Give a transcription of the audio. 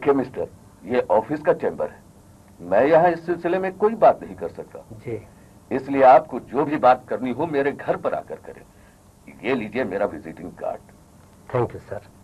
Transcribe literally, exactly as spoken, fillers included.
देखिए मिस्टर, ये ऑफिस का चैम्बर है, मैं यहाँ इस सिलसिले में कोई बात नहीं कर सकता जी। इसलिए आपको जो भी बात करनी हो मेरे घर पर आकर करें। ये लीजिए मेरा visiting card. Thank you sir.